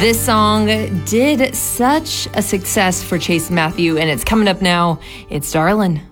This song did such a success for Chase Matthew, and it's coming up now. It's Darlin'.